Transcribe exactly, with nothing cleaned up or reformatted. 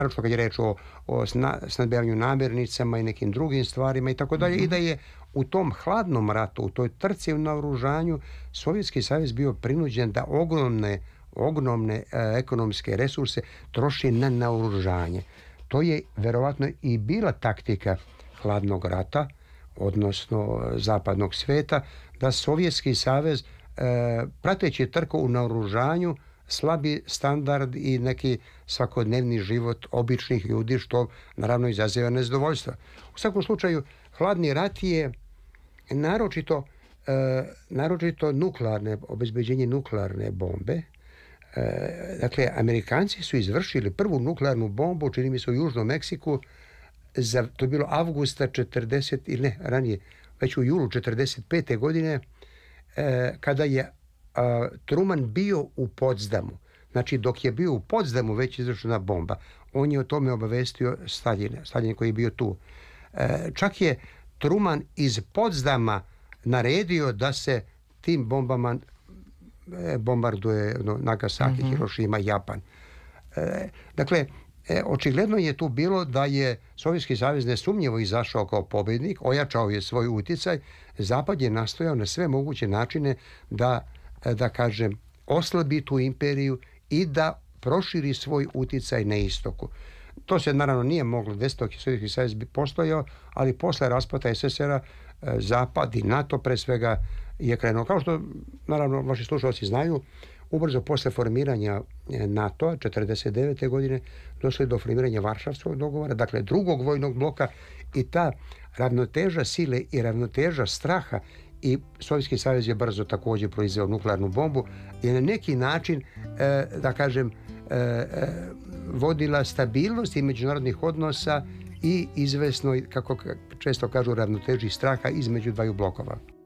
naročito kad je reč o, o sna, snabdevanju namirnicama i nekim drugim stvarima i tako dalje, i da je u tom hladnom ratu, u toj trci u naoružanju, Sovjetski savez bio prinuđen da ogromne, ogromne e, ekonomske resurse troši na naoružanje. To je verovatno i bila taktika hladnog rata, odnosno zapadnog sveta, da Sovjetski savez, e, prateći trku u naoružanju, slabi standard i neki svakodnevni život običnih ljudi, što naravno izaziva nezadovoljstvo. U svakom slučaju, hladni rat je naročito, e, naročito nuklearne, obezbeđenje nuklearne bombe. E, dakle, Amerikanci su izvršili prvu nuklearnu bombu, čini mi se u Južnom Meksiku, za, to je bilo avgusta četrdeset ili ne, ranije, već u julu četrdeset pete godine, e, kada je a, Truman bio u Potsdamu. Znači, dok je bio u Potsdamu već izvršena bomba, on je o tome obavestio Staljina, Staljin koji je bio tu. E, čak je Truman iz Potsdama naredio da se tim bombama e, bombarduje no, Nagasaki, mm-hmm. Hirošima, Japan. E, dakle, E, očigledno je tu bilo da je Sovjetski savez nesumnjivo izašao kao pobjednik, ojačao je svoj uticaj, Zapad je nastojao na sve moguće načine da, da kažem, oslabi tu imperiju i da proširi svoj uticaj na istoku. To se naravno nije moglo desiti dok je Sovjetski savez postojao, ali posle raspada es es er a Zapad i NATO pre svega je krenuo. Kao što naravno vaši slušalci znaju, ubrzo posle formiranja NATO-a četrdeset devete godine došlo je do formiranja Varšavskog dogovora, dakle drugog vojnog bloka, i ta ravnoteža sile i ravnoteža straha, i Sovjetski savez je brzo također proizveo nuklearnu bombu, je na neki način, e, da kažem, e, e, vodila stabilnosti međunarodnih odnosa i izvesnoj, kako često kažu, ravnoteži straha između dvaju blokova.